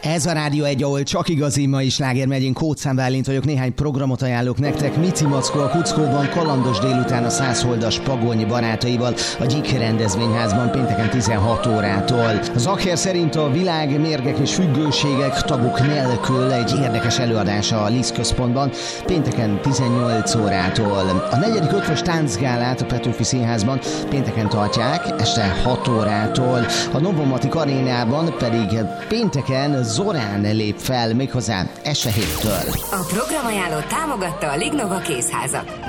Ez a Rádió 1, ahol csak igazi mai sláger megy. Én Kóczán Bálint vagyok, néhány programot ajánlok nektek. Mici Mackó a Kuckóban, kalandos délután a 100 holdas Pagony barátaival, a Gyik rendezvényházban pénteken 16 órától. Zacher szerint a világ, mérgek és függőségek tagok nélkül egy érdekes előadása a Liszt központban pénteken 18 órától. A 4. ötvös táncgálát a Petőfi Színházban pénteken tartják este 6 órától. A Novomatic arénában pedig pénteken Zorán lép fel, méghozzá este 7-től. A programajánlót támogatta a Lignova Kézháza.